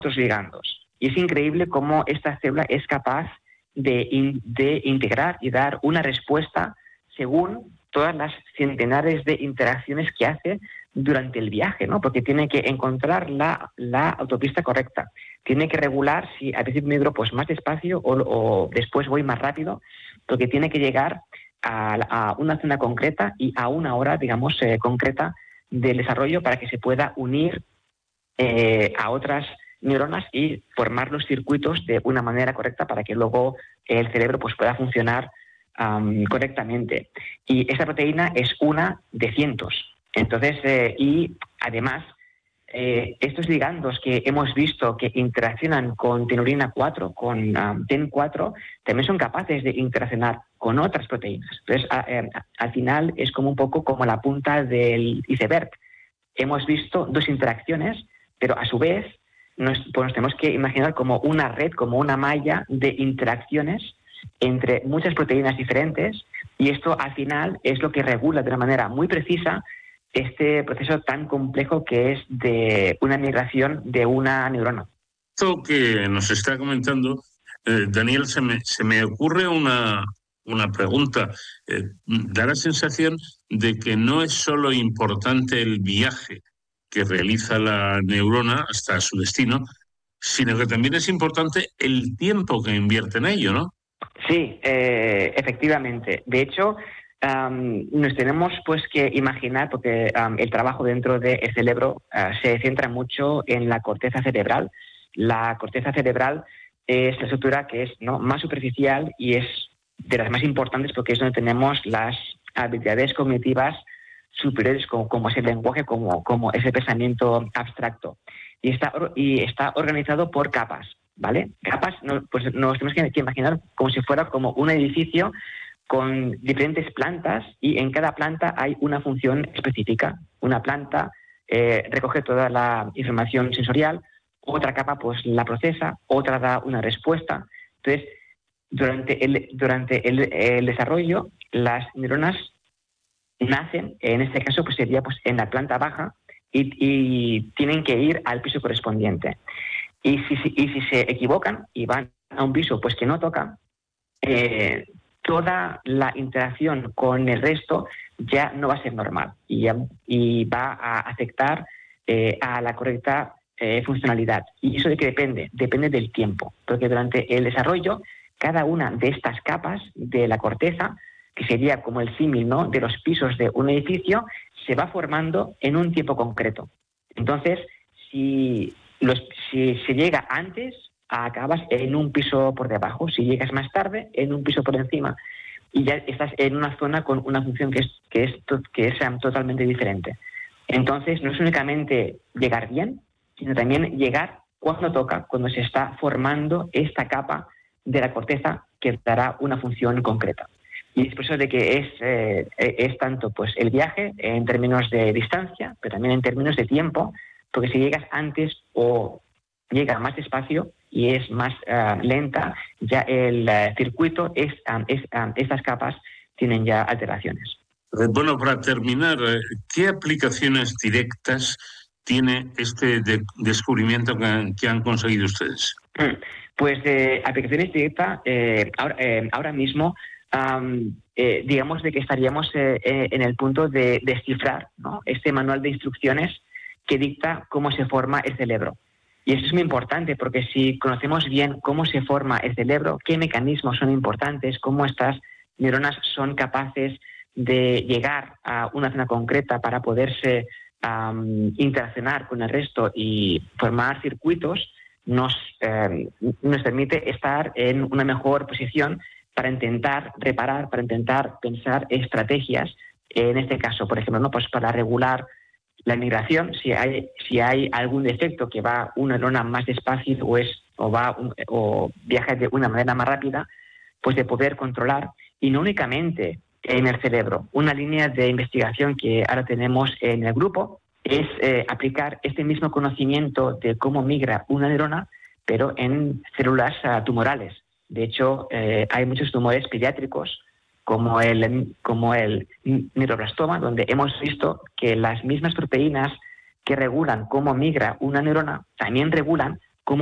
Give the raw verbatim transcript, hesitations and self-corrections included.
otros ligandos. Y es increíble cómo esta célula es capaz de, in, de integrar y dar una respuesta según todas las centenares de interacciones que hace durante el viaje, ¿no? Porque tiene que encontrar la, la autopista correcta, tiene que regular si al principio migro pues más despacio o, o después voy más rápido, porque tiene que llegar a, a una zona concreta y a una hora, digamos, eh, concreta del desarrollo para que se pueda unir eh, a otras neuronas y formar los circuitos de una manera correcta para que luego el cerebro pues pueda funcionar um, correctamente. Y esta proteína es una de cientos. Entonces, eh, y además, eh, estos ligandos que hemos visto que interaccionan con tenurina cuatro, con um, T E N cuatro, también son capaces de interaccionar con otras proteínas. Entonces, a, eh, al final es como un poco como la punta del iceberg. Hemos visto dos interacciones, pero a su vez nos, pues nos tenemos que imaginar como una red, como una malla de interacciones entre muchas proteínas diferentes, y esto al final es lo que regula de una manera muy precisa este proceso tan complejo que es de una migración de una neurona. Esto que nos está comentando, eh, Daniel, se me, se me ocurre una, una pregunta. Eh, da la sensación de que no es solo importante el viaje que realiza la neurona hasta su destino, sino que también es importante el tiempo que invierte en ello, ¿no? Sí, eh, efectivamente. De hecho, um, nos tenemos pues que imaginar, porque um, el trabajo dentro del cerebro uh, se centra mucho en la corteza cerebral. La corteza cerebral es la estructura que es, ¿no?, más superficial y es de las más importantes porque es donde tenemos las habilidades cognitivas superiores, como, como es el lenguaje, como, como ese pensamiento abstracto. Y está, y está organizado por capas, ¿vale? Capas, no, pues nos tenemos que, que imaginar como si fuera como un edificio con diferentes plantas, y en cada planta hay una función específica. Una planta eh, recoge toda la información sensorial, otra capa pues la procesa, otra da una respuesta. Entonces, durante el, durante el, el desarrollo, las neuronas nacen, en este caso pues sería pues en la planta baja, y, y tienen que ir al piso correspondiente. Y si, si, y si se equivocan y van a un piso pues que no toca, eh, toda la interacción con el resto ya no va a ser normal y, ya, y va a afectar eh, a la correcta eh, funcionalidad. ¿Y eso de qué depende? Depende del tiempo, porque durante el desarrollo cada una de estas capas de la corteza, que sería como el símil, ¿no?, de los pisos de un edificio, se va formando en un tiempo concreto. Entonces, si, los, si se llega antes, acabas en un piso por debajo. Si llegas más tarde, en un piso por encima. Y ya estás en una zona con una función que es, que es, que es um, totalmente diferente. Entonces, no es únicamente llegar bien, sino también llegar cuando toca, cuando se está formando esta capa de la corteza que dará una función concreta. Y es por eso de que es, eh, es tanto pues el viaje en términos de distancia, pero también en términos de tiempo, porque si llegas antes o llega más despacio y es más uh, lenta, ya el uh, circuito, es, um, es, um, estas capas tienen ya alteraciones. Bueno, para terminar, ¿qué aplicaciones directas tiene este de descubrimiento que han, que han conseguido ustedes? Pues eh, aplicaciones directas, eh, ahora, eh, ahora mismo, Um, eh, digamos de que estaríamos eh, eh, en el punto de descifrar, ¿no?, este manual de instrucciones que dicta cómo se forma el cerebro. Y eso es muy importante porque si conocemos bien cómo se forma el cerebro, qué mecanismos son importantes, cómo estas neuronas son capaces de llegar a una zona concreta para poderse um, interaccionar con el resto y formar circuitos, nos, eh, nos permite estar en una mejor posición para intentar reparar, para intentar pensar estrategias, en este caso, por ejemplo, ¿no?, pues para regular la migración, si hay, si hay algún defecto que va una neurona más despacio o, es, o, va un, o viaja de una manera más rápida, pues de poder controlar, y no únicamente en el cerebro. Una línea de investigación que ahora tenemos en el grupo es eh, aplicar este mismo conocimiento de cómo migra una neurona, pero en células uh, tumorales. De hecho, eh, hay muchos tumores pediátricos, como el, como el neuroblastoma, donde hemos visto que las mismas proteínas que regulan cómo migra una neurona también regulan